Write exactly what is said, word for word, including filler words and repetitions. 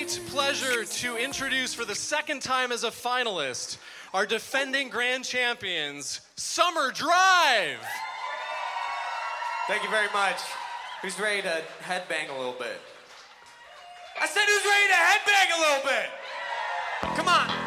great pleasure to introduce for the second time as a finalist our defending grand champions, Summer Drive. Thank you very much. Who's ready to headbang a little bit? I said who's ready to headbang a little bit? Come on.